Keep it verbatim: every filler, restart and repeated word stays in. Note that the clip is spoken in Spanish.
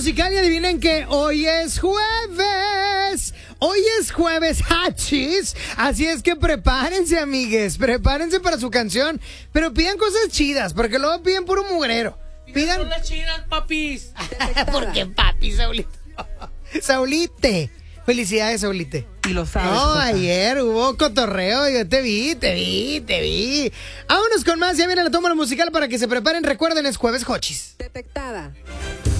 musical y adivinen que hoy es jueves. Hoy es jueves, hachis. Así es que prepárense, amigues. Prepárense para su canción. Pero pidan cosas chidas, porque luego piden puro mugrero. Pidan cosas chidas, papis. ¿Por qué papi, Saulito? Saulite. Felicidades, Saulite. Y lo sabes. No, Jota. ayer hubo cotorreo. Yo te vi, te vi, te vi. Vámonos con más. Ya viene la toma musical para que se preparen. Recuerden, es jueves, hochis. Detectada.